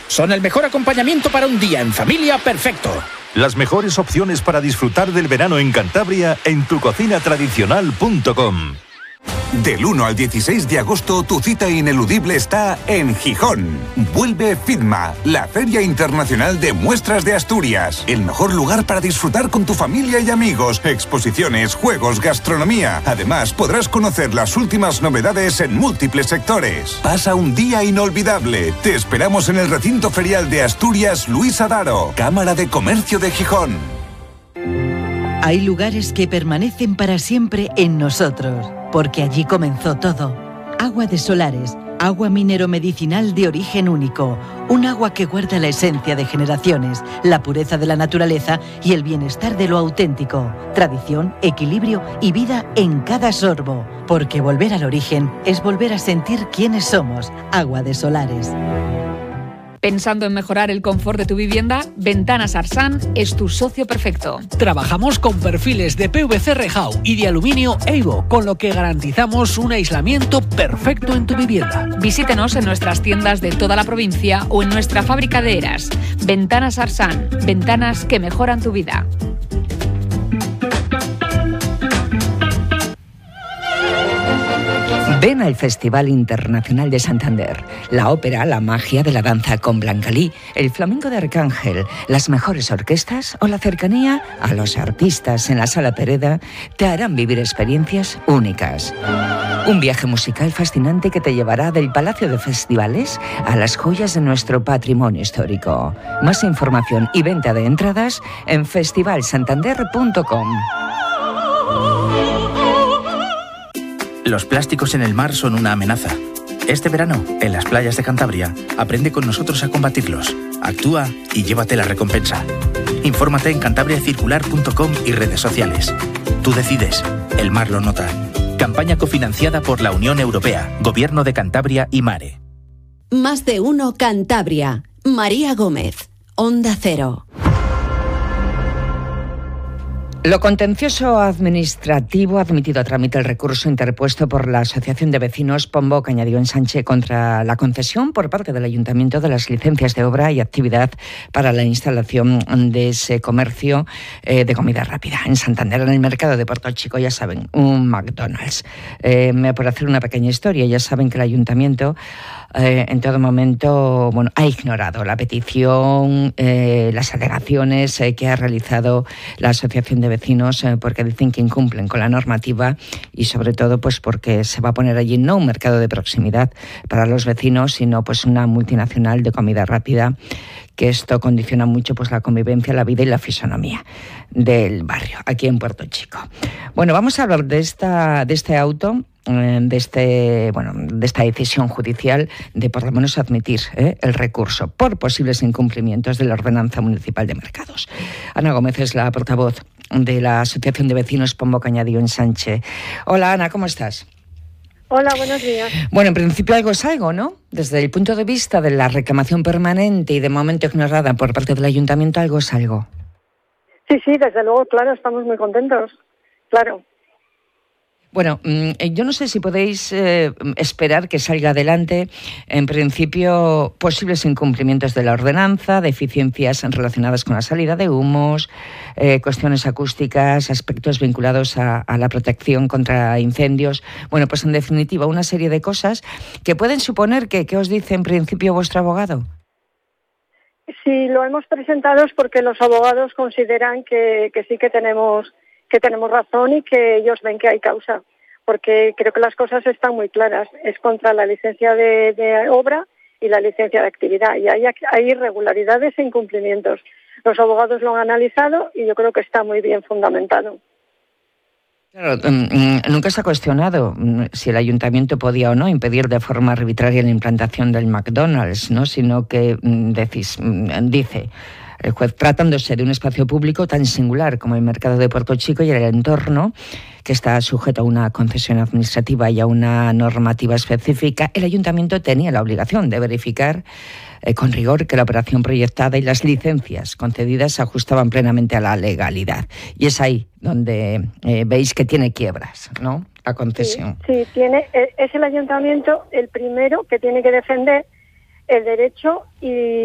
Son el mejor acompañamiento para un día en familia perfecto. Las mejores opciones para disfrutar del verano en Cantabria en tucocinatradicional.com. Del 1 al 16 de agosto, tu cita ineludible está en Gijón. Vuelve FIDMA, la Feria Internacional de Muestras de Asturias. El mejor lugar para disfrutar con tu familia y amigos. Exposiciones, juegos, gastronomía. Además, podrás conocer las últimas novedades en múltiples sectores. Pasa un día inolvidable. Te esperamos en el recinto ferial de Asturias Luis Adaro, Cámara de Comercio de Gijón. Hay lugares que permanecen para siempre en nosotros, porque allí comenzó todo. Agua de Solares, agua minero-medicinal de origen único, un agua que guarda la esencia de generaciones, la pureza de la naturaleza y el bienestar de lo auténtico. Tradición, equilibrio y vida en cada sorbo, porque volver al origen es volver a sentir quiénes somos. Agua de Solares. ¿Pensando en mejorar el confort de tu vivienda? Ventanas Arsan es tu socio perfecto. Trabajamos con perfiles de PVC Rejau y de aluminio Evo, con lo que garantizamos un aislamiento perfecto en tu vivienda. Visítenos en nuestras tiendas de toda la provincia o en nuestra fábrica de Eras. Ventanas Arsan, ventanas que mejoran tu vida. Ven al Festival Internacional de Santander, la ópera, la magia de la danza con Blancalí, el flamenco de Arcángel, las mejores orquestas o la cercanía a los artistas en la Sala Pereda te harán vivir experiencias únicas. Un viaje musical fascinante que te llevará del Palacio de Festivales a las joyas de nuestro patrimonio histórico. Más información y venta de entradas en festivalsantander.com. Los plásticos en el mar son una amenaza. Este verano, en las playas de Cantabria, aprende con nosotros a combatirlos. Actúa y llévate la recompensa. Infórmate en cantabriacircular.com y redes sociales. Tú decides, el mar lo nota. Campaña cofinanciada por la Unión Europea, Gobierno de Cantabria y Mare. Más de uno Cantabria. María Gómez, Onda Cero. Lo contencioso administrativo ha admitido a trámite el recurso interpuesto por la Asociación de Vecinos Pombo Cañadío Ensanche contra la concesión por parte del Ayuntamiento de las licencias de obra y actividad para la instalación de ese comercio de comida rápida en Santander, en el mercado de Puerto Chico, ya saben, un McDonald's. Por hacer una pequeña historia, ya saben que el Ayuntamiento en todo momento ha ignorado la petición, las alegaciones que ha realizado la Asociación de Vecinos porque dicen que incumplen con la normativa y sobre todo pues porque se va a poner allí no un mercado de proximidad para los vecinos, sino pues una multinacional de comida rápida, que esto condiciona mucho pues la convivencia, la vida y la fisonomía del barrio aquí en Puerto Chico. Bueno, vamos a hablar de este auto, de esta decisión judicial de por lo menos admitir el recurso por posibles incumplimientos de la Ordenanza Municipal de Mercados. Ana Gómez es la portavoz de la Asociación de Vecinos Pombo Cañadío Ensanche. Hola Ana, ¿cómo estás? Hola, buenos días. Bueno, en principio algo es algo, ¿no? Desde el punto de vista de la reclamación permanente y de momento ignorada por parte del Ayuntamiento, algo es algo. Sí, desde luego, claro, estamos muy contentos, claro. Bueno, yo no sé si podéis esperar que salga adelante, en principio, posibles incumplimientos de la ordenanza, deficiencias relacionadas con la salida de humos, cuestiones acústicas, aspectos vinculados a la protección contra incendios. Bueno, pues en definitiva, una serie de cosas que pueden suponer que, ¿qué os dice en principio vuestro abogado? Sí, lo hemos presentado es porque los abogados consideran que sí que tenemos razón y que ellos ven que hay causa, porque creo que las cosas están muy claras. Es contra la licencia de obra y la licencia de actividad, y hay irregularidades e incumplimientos. Los abogados lo han analizado y yo creo que está muy bien fundamentado. Claro, nunca se ha cuestionado si el Ayuntamiento podía o no impedir de forma arbitraria la implantación del McDonald's, ¿no? Sino que dice el juez, tratándose de un espacio público tan singular como el mercado de Puerto Chico y el entorno, que está sujeto a una concesión administrativa y a una normativa específica, el Ayuntamiento tenía la obligación de verificar con rigor que la operación proyectada y las licencias concedidas se ajustaban plenamente a la legalidad. Y es ahí donde veis que tiene quiebras, ¿no?, la concesión. Sí, es el Ayuntamiento el primero que tiene que defender el derecho y